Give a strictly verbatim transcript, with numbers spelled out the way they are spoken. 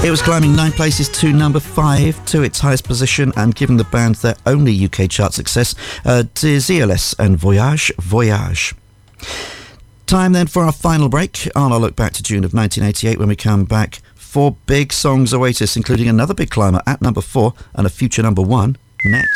It was climbing nine places to number five, to its highest position, and giving the band their only U K chart success, uh, Désirless and Voyage, Voyage. Time then for our final break. And I'll look back to June of nineteen eighty-eight when we come back. Four big songs await us, including another big climber at number four and a future number one next.